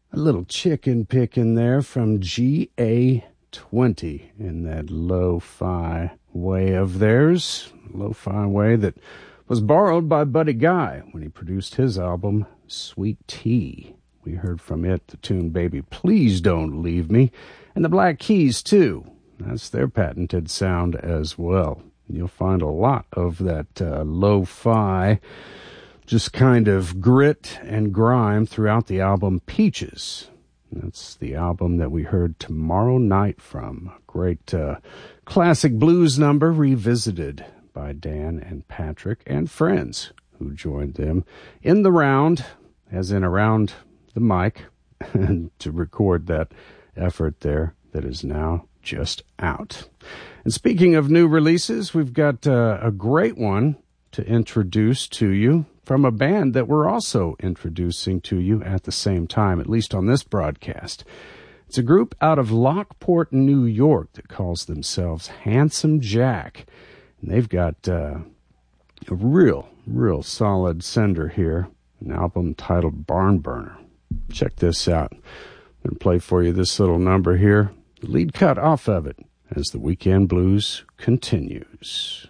A little chicken picking there from GA20 in that lo-fi way of theirs. Lo-fi way that was borrowed by Buddy Guy when he produced his album, Sweet Tea. We heard from it the tune Baby Please Don't Leave Me, and the Black Keys too. That's their patented sound as well. You'll find a lot of that lo-fi, just kind of grit and grime throughout the album Peaches. That's the album that we heard Tomorrow Night from. Great classic blues number revisited by Dan and Patrick and friends who joined them in the round, as in around the mic, to record that effort there that is now just out. And speaking of new releases, we've got a great one to introduce to you from a band that we're also introducing to you at the same time, at least on this broadcast. It's a group out of Lockport, New York that calls themselves Handsome Jack. And they've got a real solid sender here, an album titled Barn Burner. Check this out. I'm going to play for you this little number here, the lead cut off of it, as the Weekend Blues continues.